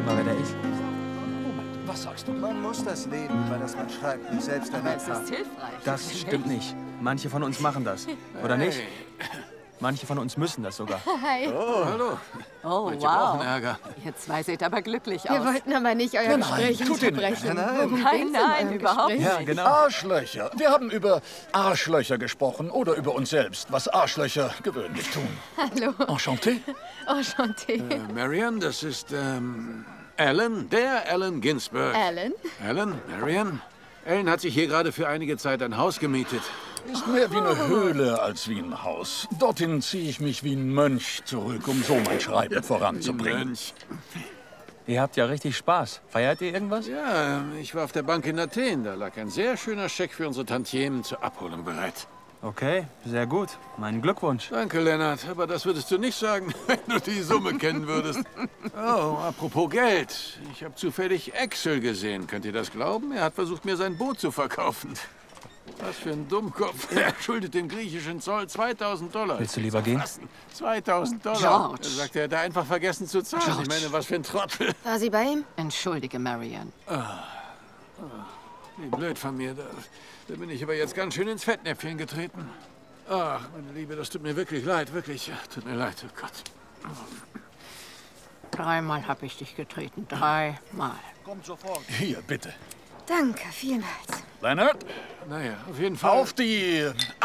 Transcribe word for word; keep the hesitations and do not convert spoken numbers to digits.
Mal werde ich. Was sagst du? Man muss das Leben, über das man schreibt, nicht selbst Aber es erlebt ist haben. hilfreich. Das stimmt nicht. Manche von uns machen das. Oder nicht? Manche von uns müssen das sogar. Hi. Oh, hallo. Oh, Manche brauchen wow. Ärger. Ihr zwei seht aber glücklich Wir aus. wollten aber nicht euer Gespräch tut ihr nicht. unterbrechen. Nein, Worum nein, ging's in nein, eurem überhaupt Gespräch? Ja, genau. Arschlöcher. Wir haben über Arschlöcher gesprochen oder über uns selbst, was Arschlöcher gewöhnlich tun. Hallo. Enchanté? Enchanté. Äh, Marian, das ist, ähm, Alan, der Alan Ginsberg. Alan? Alan, Marian. Alan hat sich hier gerade für einige Zeit ein Haus gemietet. Ist mehr wie eine Höhle als wie ein Haus. Dorthin ziehe ich mich wie ein Mönch zurück, um so mein Schreiben voranzubringen. Mensch. Ihr habt ja richtig Spaß. Feiert ihr irgendwas? Ja, ich war auf der Bank in Athen. Da lag ein sehr schöner Scheck für unsere Tantiemen zur Abholung bereit. Okay, sehr gut. Mein Glückwunsch. Danke, Lennart. Aber das würdest du nicht sagen, wenn du die Summe kennen würdest. Oh, apropos Geld. Ich habe zufällig Axel gesehen. Könnt ihr das glauben? Er hat versucht, mir sein Boot zu verkaufen. Was für ein Dummkopf. Er schuldet dem griechischen Zoll zweitausend Dollar. Willst du lieber gehen? Was? zweitausend Dollar? George. Er sagt, er hätte einfach vergessen zu zahlen. George. Ich meine, was für ein Trottel. War sie bei ihm? Entschuldige, Marian. Wie blöd von mir. Da, da bin ich aber jetzt ganz schön ins Fettnäpfchen getreten. Ach, meine Liebe, das tut mir wirklich leid. Wirklich. Ja, tut mir leid. Oh Gott. Dreimal habe ich dich getreten. Dreimal. Kommt sofort. Hier, bitte. Danke, vielmals. Leonard, Naja, auf jeden Fall. auf die